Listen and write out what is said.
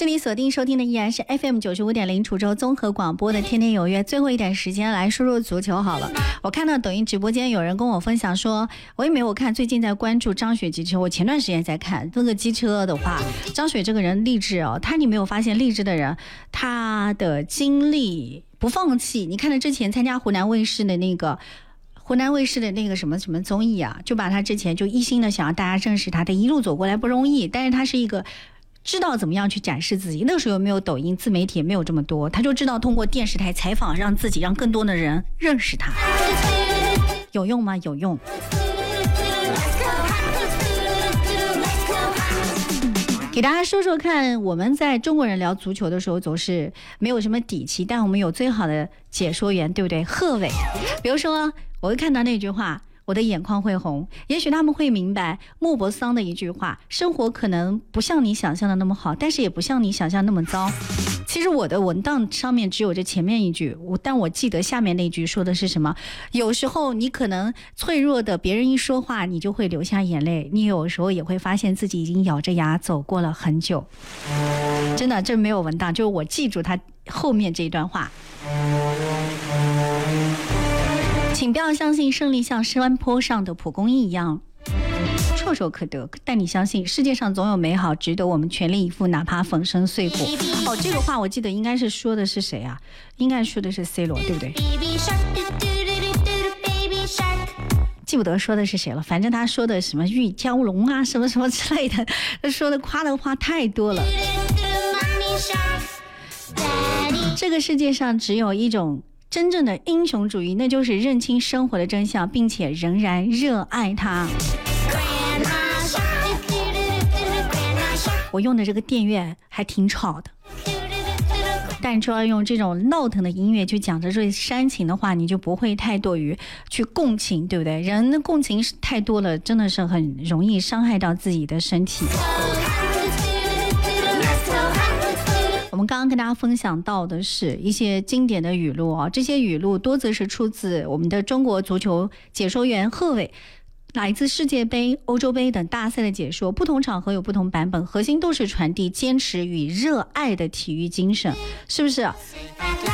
你锁定收听的依然是 FM95.0 滁州综合广播的天天有约。最后一点时间来说说足球好了。我看到抖音直播间有人跟我分享说，我也没有看，最近在关注张雪机车。我前段时间在看这个机车的话，张雪这个人励志哦，你没有发现励志的人他的经历不放弃。你看他之前参加湖南卫视的那个什么综艺啊，就把他之前就一心的想让大家认识他，他一路走过来不容易，但是他是一个知道怎么样去展示自己。那个时候没有抖音，自媒体也没有这么多，他就知道通过电视台采访让更多的人认识他。有用吗？有用。给大家说说看，我们在中国人聊足球的时候总是没有什么底气，但我们有最好的解说员，对不对？贺炜。比如说我会看到那句话，我的眼眶会红，也许他们会明白莫泊桑的一句话，生活可能不像你想象的那么好，但是也不像你想象那么糟。其实我的文档上面只有这前面一句，但我记得下面那句说的是什么。有时候你可能脆弱的，别人一说话你就会流下眼泪，你有时候也会发现自己已经咬着牙走过了很久。真的，这没有文档，就是我记住他后面这一段话。请不要相信胜利像山坡上的蒲公英一样唾手可得，但你相信世界上总有美好值得我们全力以赴，哪怕粉身碎骨。这个话我记得应该是说的是谁啊？应该说的是 C 罗，对不对？记不得说的是谁了，反正他说的什么玉蛟龙啊什么什么之类的，他说的夸的话太多了。这个世界上只有一种真正的英雄主义，那就是认清生活的真相，并且仍然热爱它。我用的这个电乐还挺吵的，但就要用这种闹腾的音乐去讲着这煽情的话，你就不会太多于去共情，对不对？人的共情太多了，真的是很容易伤害到自己的身体。我们刚刚跟大家分享到的是一些经典的语录啊，这些语录多则是出自我们的中国足球解说员贺炜，来自世界杯、欧洲杯等大赛的解说，不同场合有不同版本，核心都是传递坚持与热爱的体育精神，是不是？